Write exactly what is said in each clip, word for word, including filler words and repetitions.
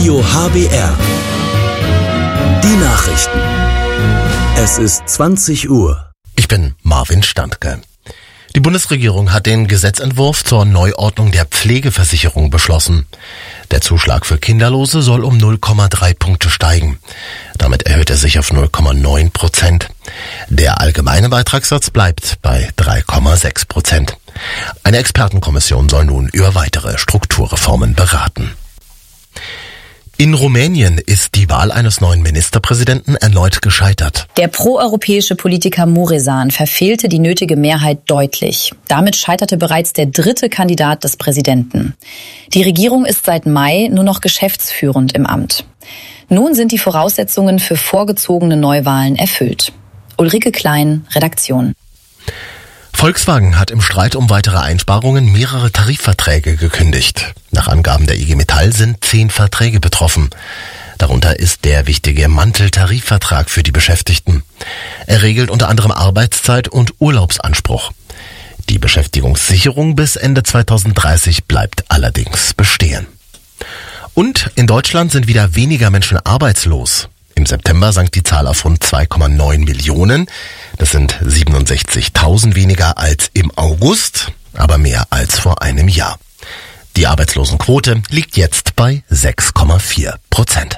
Radio H B R. Die Nachrichten. Es ist zwanzig Uhr. Ich bin Marvin Standke. Die Bundesregierung hat den Gesetzentwurf zur Neuordnung der Pflegeversicherung beschlossen. Der Zuschlag für Kinderlose soll um null Komma drei Punkte steigen. Damit erhöht er sich auf null Komma neun Prozent. Der allgemeine Beitragssatz bleibt bei drei Komma sechs Prozent. Eine Expertenkommission soll nun über weitere Strukturreformen beraten. In Rumänien ist die Wahl eines neuen Ministerpräsidenten erneut gescheitert. Der proeuropäische Politiker Mureșan verfehlte die nötige Mehrheit deutlich. Damit scheiterte bereits der dritte Kandidat des Präsidenten. Die Regierung ist seit Mai nur noch geschäftsführend im Amt. Nun sind die Voraussetzungen für vorgezogene Neuwahlen erfüllt. Ulrike Klein, Redaktion. Volkswagen hat im Streit um weitere Einsparungen mehrere Tarifverträge gekündigt. Nach Angaben der I G Metall sind zehn Verträge betroffen. Darunter ist der wichtige Manteltarifvertrag für die Beschäftigten. Er regelt unter anderem Arbeitszeit und Urlaubsanspruch. Die Beschäftigungssicherung bis Ende zweitausenddreißig bleibt allerdings bestehen. Und in Deutschland sind wieder weniger Menschen arbeitslos. Im September sank die Zahl auf rund zwei Komma neun Millionen. Das sind siebenundsechzigtausend weniger als im August, aber mehr als vor einem Jahr. Die Arbeitslosenquote liegt jetzt bei sechs Komma vier Prozent.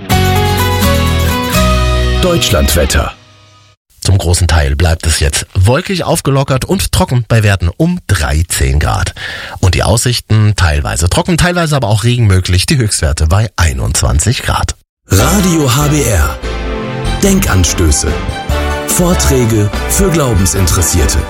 Deutschlandwetter. Zum großen Teil bleibt es jetzt wolkig, aufgelockert und trocken bei Werten um dreizehn Grad. Und die Aussichten teilweise trocken, teilweise aber auch Regen möglich, die Höchstwerte bei einundzwanzig Grad. Radio H B R. Denkanstöße. Vorträge für Glaubensinteressierte.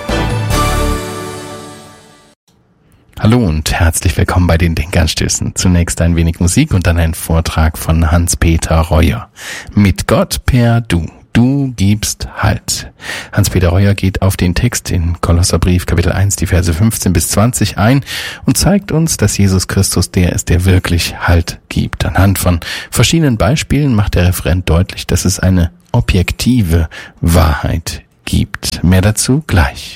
Hallo und herzlich willkommen bei den Denkanstößen. Zunächst ein wenig Musik und dann ein Vortrag von Hans-Peter Reuer. Mit Gott per Du. Du gibst Halt. Hans-Peter Reuer geht auf den Text in Kolosserbrief Kapitel eins, die Verse fünfzehn bis zwanzig ein und zeigt uns, dass Jesus Christus der ist, der wirklich Halt gibt. Anhand von verschiedenen Beispielen macht der Referent deutlich, dass es eine objektive Wahrheit gibt. Mehr dazu gleich.